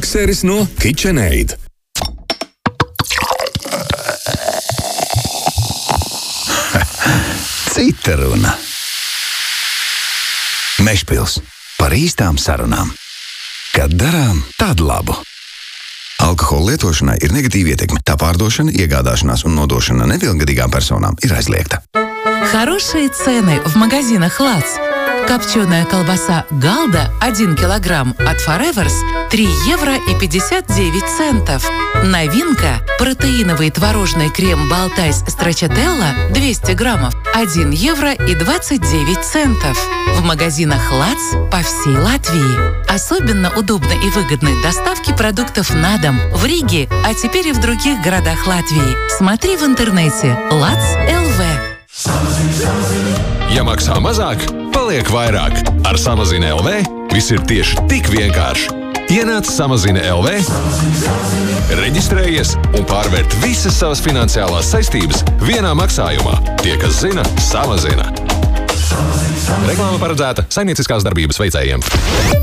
mikseris no KitchenAid. Cita runa. Mežpils par īstām sarunām. Kad darām tādu labu. Alkohola lietošanai ir negatīva ietekme. Tā pārdošana, иегādāšanās un nodošana nepilngadīgām personām ir aizliegta. Хорошие цены в магазинах «Лац». Копченая колбаса «Галда» 1 килограмм от Forevers 3 евро и 59 центов. Новинка – протеиновый творожный крем «Балтайс Stracciatella» 200 граммов 1 евро и 29 центов. В магазинах «Лац» по всей Латвии. Особенно удобны и выгодны доставки продуктов на дом в Риге, а теперь и в других городах Латвии. Смотри в интернете «Лац.LV». Ja maksā mazāk, paliek vairāk. Ar Samazina LV viss ir tieši tik vienkārši. Ienāc Samazina LV, reģistrējies un pārvērt visas savas finansiālās saistības vienā maksājumā. Tie, kas zina, samazina. Reklāma paredzēta saimnieciskās darbības veicējiem.